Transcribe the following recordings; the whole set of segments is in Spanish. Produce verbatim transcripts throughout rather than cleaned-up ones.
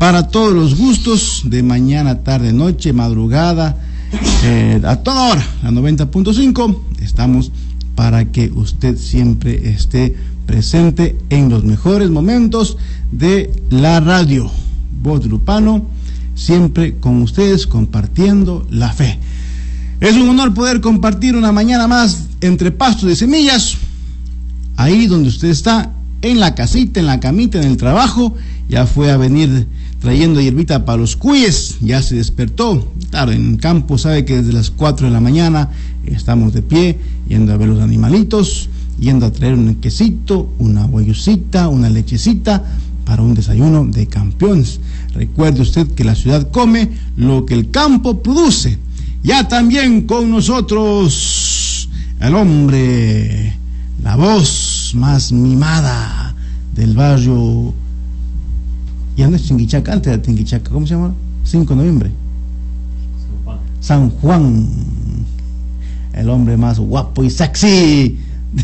para todos los gustos, de mañana, tarde, noche, madrugada, eh, a toda hora, a noventa punto cinco, estamos para que usted siempre esté presente en los mejores momentos de la radio. Voz de Lupano, siempre con ustedes, compartiendo la fe. Es un honor poder compartir una mañana más entre pastos y semillas, ahí donde usted está, en la casita, en la camita, en el trabajo. Ya fue a venir trayendo hierbita para los cuyes, ya se despertó. Claro, en campo sabe que desde las cuatro de la mañana estamos de pie, yendo a ver los animalitos, yendo a traer un quesito, una guayusita, una lechecita, para un desayuno de campeones. Recuerde usted que la ciudad come lo que el campo produce. Ya también con nosotros el hombre, la voz más mimada del barrio. Ya no es Chinguichaca, antes era Tinguichaca, ¿cómo se llama? cinco de noviembre. San Juan. El hombre más guapo y sexy.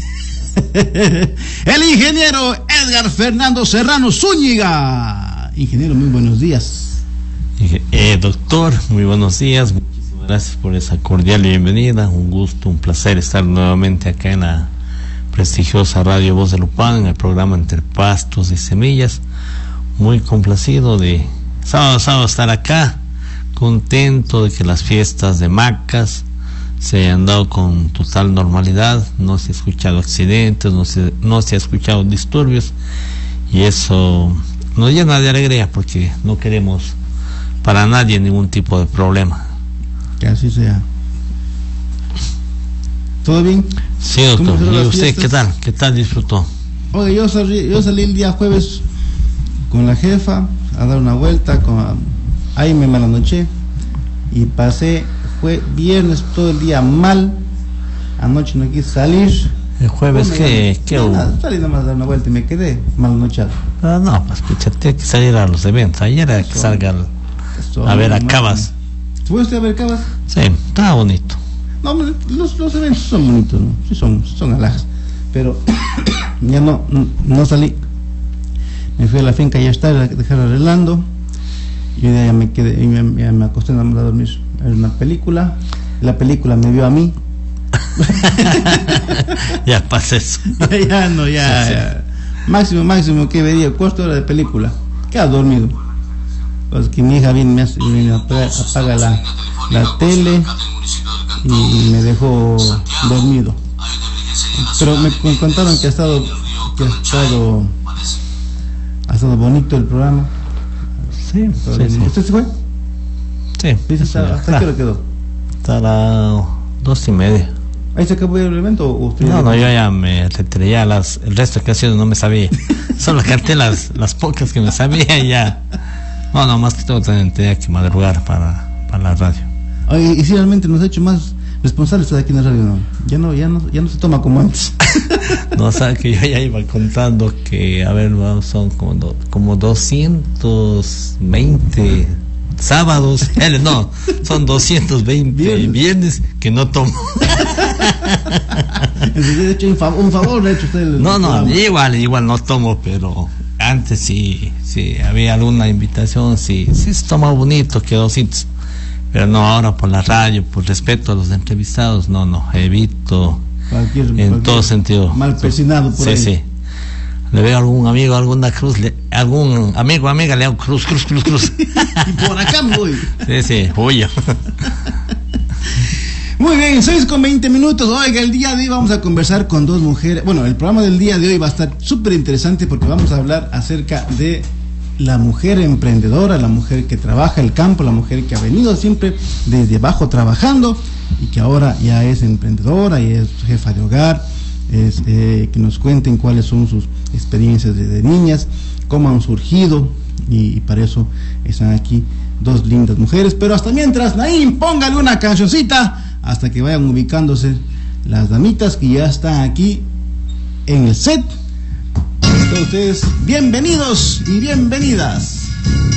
El ingeniero Edgar Fernando Serrano Zúñiga. Ingeniero, muy buenos días. Eh, doctor, muy buenos días. Muchísimas gracias por esa cordial bienvenida. Un gusto, un placer estar nuevamente acá en la prestigiosa radio Voz de Lupano, en el programa Entre Pastos y Semillas. Muy complacido de sábado a sábado estar acá, contento de que las fiestas de Macas se hayan dado con total normalidad, no se ha escuchado accidentes, no se, no se ha escuchado disturbios, y eso nos llena de alegría porque no queremos para nadie ningún tipo de problema. Que así sea. ¿Todo bien? Sí, doctor. ¿Y usted qué tal? ¿Qué tal disfrutó? Oye, yo salí, yo salí el día jueves con la jefa a dar una vuelta, con, ahí me malanoché y pasé, fue viernes todo el día mal, anoche no quise salir. ¿El jueves qué, qué hubo? Nada, salí nomás a dar una vuelta y me quedé malanochado. Ah, no, pues escúchate, hay que salir a los eventos, ayer era que salga al, a ver a Cabas. ¿Fue usted a ver Cabas? Sí, estaba bonito. No, los, los eventos son bonitos, ¿no? Sí, son, son alhajas, pero ya no, no, no salí. Me fui a la finca, ya está, dejar arreglando. Yo ya me quedé, ya me, ya me acosté a dormir. Era una película. La película me vio a mí. Ya pasa eso. ya, ya no, ya, sí, ya. Sí. Máximo, máximo que vería, cuarto hora de película. Queda dormido. Pues que mi hija viene, me, hace, me apaga, apaga la, la tele y me dejó dormido. Pero me contaron que ha estado, que ha estado. Ha estado bonito el programa. Sí, sí, sí. ¿Usted se fue? Sí. ¿Dice hasta, hasta qué hora quedó? Hasta las dos y media. ¿Ahí se acabó el evento o usted? No, no, yo ya me retiré, ya las, el resto que ha sido no me sabía. Solo canté las, las pocas que me sabía y ya. No, no, más que todo tenía que madrugar para, para la radio. Oye, y si realmente nos ha hecho más responsables aquí en la radio, no. Ya no, ya no, ya no se toma como antes. No, sabe que yo ya iba contando que, a ver, son como, do, como doscientos veinte sábados, eh, no, son doscientos veinte viernes, viernes que no tomo. Entonces, he hecho un favor, un favor le ha hecho usted. El, no, no, el igual, igual no tomo, pero antes sí, sí, había alguna invitación, sí, sí se toma bonito, que doscientos. Pero no, ahora por la radio, por respeto a los entrevistados, no, no, evito cualquier, en cualquier todo sentido. Mal pecinado por sí, ahí. Sí, sí. Le veo a algún amigo, alguna cruz, le, algún amigo, amiga, le hago cruz, cruz, cruz, cruz. Y por acá me voy. Sí, sí, huyo. Muy bien, seis con veinte minutos. Oiga, el día de hoy vamos a conversar con dos mujeres. Bueno, el programa del día de hoy va a estar súper interesante porque vamos a hablar acerca de la mujer emprendedora, la mujer que trabaja el campo, la mujer que ha venido siempre desde abajo trabajando y que ahora ya es emprendedora y es jefa de hogar. Es, eh, que nos cuenten cuáles son sus experiencias desde niñas, cómo han surgido, y, y para eso están aquí dos lindas mujeres. Pero hasta mientras, Naim, póngale una cancioncita hasta que vayan ubicándose las damitas que ya están aquí en el set. Todos ustedes, bienvenidos y bienvenidas.